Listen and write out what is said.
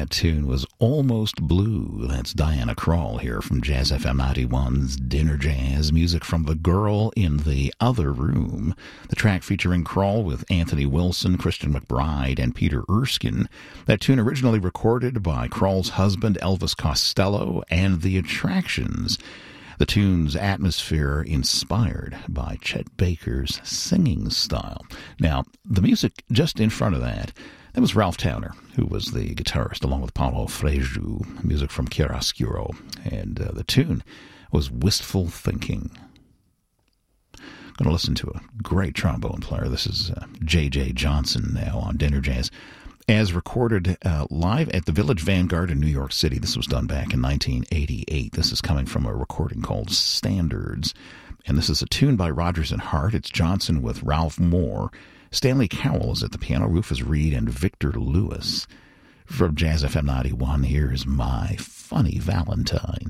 That tune was Almost Blue. That's Diana Krall here from Jazz FM 91's Dinner Jazz. Music from The Girl in the Other Room. The track featuring Krall with Anthony Wilson, Christian McBride, and Peter Erskine. That tune originally recorded by Krall's husband Elvis Costello and The Attractions. The tune's atmosphere inspired by Chet Baker's singing style. Now, the music just in front of that was Ralph Towner, who was the guitarist, along with Paulo Freju, music from Chiaroscuro. And the tune was Wistful Thinking. I'm going to listen to a great trombone player. This is J.J. Johnson now on Dinner Jazz. As recorded live at the Village Vanguard in New York City. This was done back in 1988. This is coming from a recording called Standards. And this is a tune by Rodgers and Hart. It's Johnson with Ralph Moore. Stanley Cowell is at the piano, Rufus Reid, and Victor Lewis. From Jazz FM 91, here's My Funny Valentine.